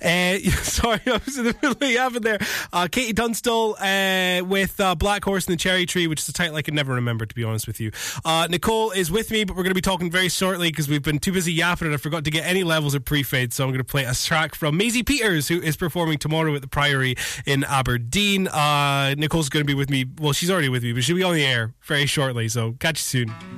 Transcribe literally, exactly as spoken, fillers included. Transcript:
Uh, sorry, I was in the middle of yapping there. Uh, Katie Tunstall uh, with uh, Black Horse and the Cherry Tree, which is a title I can never remember, to be honest with you. Uh, Nicole is with me, but we're going to be talking very shortly because we've been too busy yapping and I forgot to get any levels of pre-fade, so I'm going to play a track from Maisie Peters, who is performing tomorrow at the Priory in Aberdeen. Uh, Nicole's going to be with me. Well, she's already with me, but she'll be on the air very shortly, so catch you soon.